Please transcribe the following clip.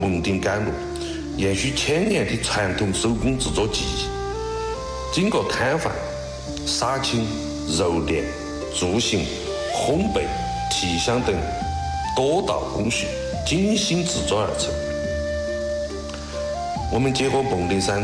文鼎甘露，延续千年的传统手工制作技艺。经过摊贩、杀青、揉捻、铸型、烘焙、提香等多道工序，精心制作而成。我们结合凤顶山